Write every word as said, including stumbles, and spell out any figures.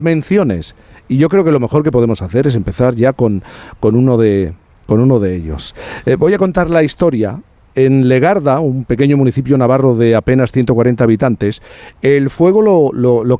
menciones. Y yo creo que lo mejor que podemos hacer es empezar ya con, con, uno, de, con uno de ellos. Eh, voy a contar la historia. En Legarda, un pequeño municipio navarro de apenas ciento cuarenta habitantes, el fuego lo, lo, lo